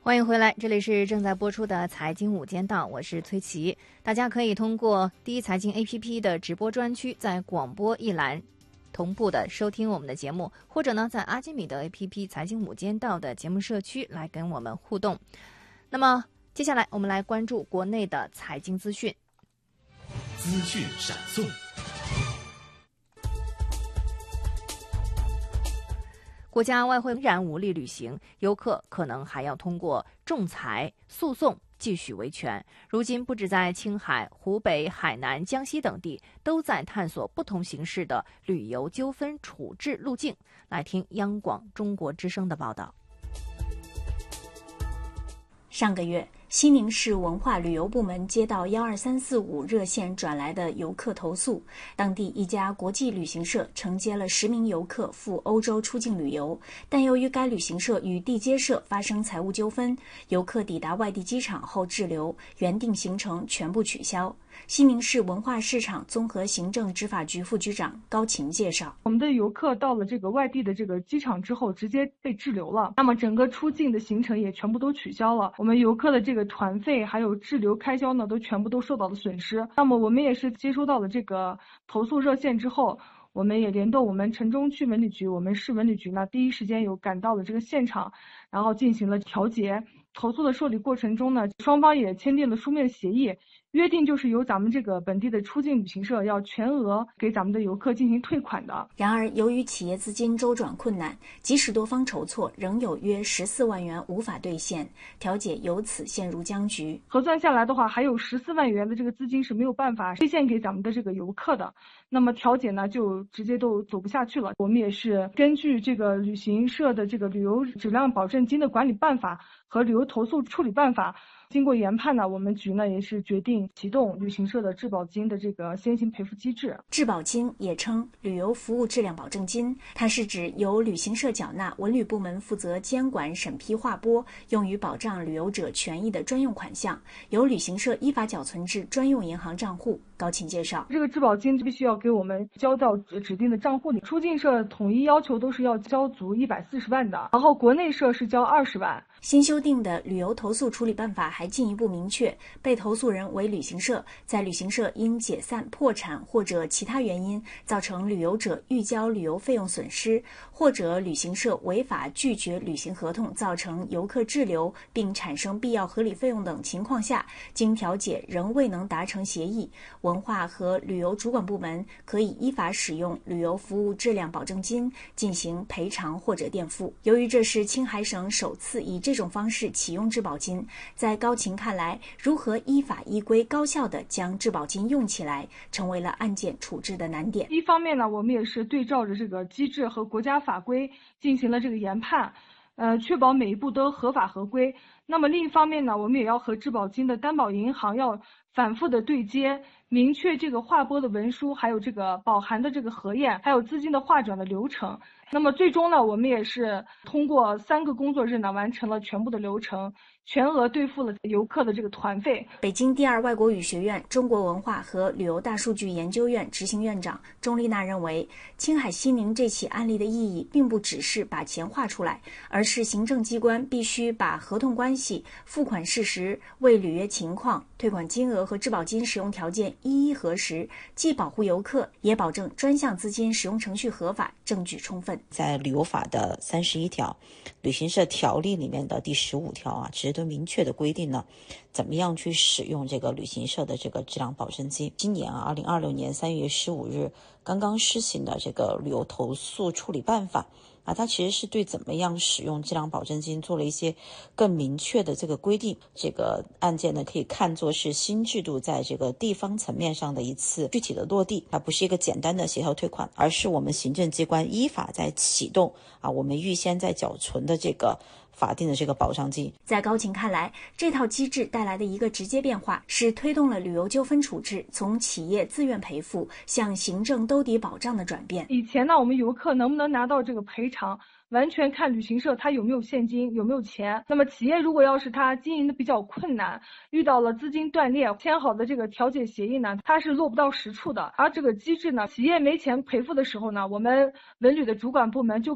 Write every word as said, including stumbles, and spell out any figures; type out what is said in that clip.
欢迎回来，这里是正在播出的财经午间档，我是崔琦。大家可以通过第一财经 A P P 的直播专区，在广播一栏同步的收听我们的节目，或者呢，在阿基米德 A P P 财经午间档的节目社区来跟我们互动。那么接下来我们来关注国内的财经资讯。 资讯闪送。 国家外汇仍然无力履行，游客可能还要通过仲裁、诉讼继续维权。如今，不止在青海、湖北、海南、江西等地，都在探索不同形式的旅游纠纷处置路径。来听央广中国之声的报道。 上个月，西宁市文化旅游部门接到一二三四五热线转来的游客投诉，当地一家国际旅行社承接了十名游客赴欧洲出境旅游，但由于该旅行社与地接社发生财务纠纷，游客抵达外地机场后滞留，原定行程全部取消。西宁市文化市场综合行政执法局副局长高琴介绍， 我们的游客到了这个外地的这个机场之后直接被滞留了，那么整个出境的行程也全部都取消了，我们游客的这个团费还有滞留开销呢都全部都受到了损失。那么我们也是接收到了这个投诉热线之后，我们也联动我们城中区文旅局，我们市文旅局呢第一时间有赶到了这个现场，然后进行了调解。投诉的受理过程中呢，双方也签订了书面协议，约定就是由咱们这个本地的出境旅行社要全额给咱们的游客进行退款的。 然而，由于企业资金周转困难，即使多方筹措，仍有约十四万元无法兑现，调解由此陷入僵局。 核算下来的话，还有十四万元的这个资金是没有办法兑现给咱们的这个游客的。那么调解呢，就直接都走不下去了。我们也是根据这个旅行社的这个旅游质量保证金的管理办法和旅游投诉处理办法，经过研判呢，我们局呢也是决定启动旅行社的质保金的这个先行赔付机制。 质保金也称旅游服务质量保证金，它是指由旅行社缴纳，文旅部门负责监管审批划拨，用于保障旅游者权益的专用款项，由旅行社依法缴存至专用银行账户。高琴介绍， 这个质保金必须要给我们交到指定的账户里，出境社统一要求都是要交足一百四十万的，然后国内社是交二十万。 新修订的旅游投诉处理办法还进一步明确，被投诉人为旅行社，在旅行社因解散、破产或者其他原因造成旅游者预交旅游费用损失，或者旅行社违法拒绝履行合同造成游客滞留并产生必要合理费用等情况下，经调解仍未能达成协议，文化和旅游主管部门可以依法使用旅游服务质量保证金进行赔偿或者垫付。由于这是青海省首次以这种方式启用质保金，在高琴看来，如何依法依规高效地将质保金用起来，成为了案件处置的难点。 一方面呢，我们也是对照着这个机制和国家法规进行了这个研判，呃，确保每一步都合法合规。那么另一方面呢，我们也要和质保金的担保银行要反复的对接，明确这个划拨的文书，还有这个保函的这个核验，还有资金的划转的流程。那么最终呢，我们也是通过三个工作日呢，完成了全部的流程，全额兑付了游客的这个团费。 北京第二外国语学院中国文化和旅游大数据研究院执行院长钟丽娜认为，青海西宁这起案例的意义并不只是把钱划出来，而是行政机关必须把合同关系、付款事实、未履约情况、退款金额和质保金使用条件一一核实，既保护游客，也保证专项资金使用程序合法、证据充分。 在旅游法的三十一条、旅行社条例里面的第十五条啊，其实都明确的规定了怎么样去使用这个旅行社的这个质量保证金。今年啊，二零二六年三月十五日刚刚施行的这个旅游投诉处理办法啊，它其实是对怎么样使用质量保证金做了一些更明确的这个规定。这个案件呢，可以看作是新制度在这个地方层面上的一次具体的落地，而不是一个简单的协调退款，而是我们行政机关依法在启动啊，我们预先在缴存的这个法定的这个保障金。 在高琴看来，这套机制带来的一个直接变化是推动了旅游纠纷处置从企业自愿赔付向行政兜底保障的转变。 以前呢，我们游客能不能拿到这个赔偿，完全看旅行社他有没有现金，有没有钱。那么企业如果要是他经营的比较困难，遇到了资金断裂，签好的这个调解协议呢，它是落不到实处的。而这个机制呢，企业没钱赔付的时候呢，我们文旅的主管部门就